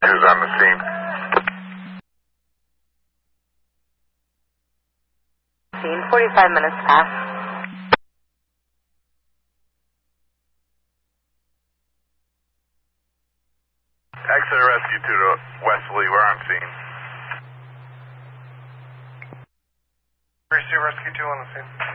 Who's on the scene? Scene, 45 minutes past. Exit Rescue 2 to Wesley, we're on scene. Rescue 2 on the scene.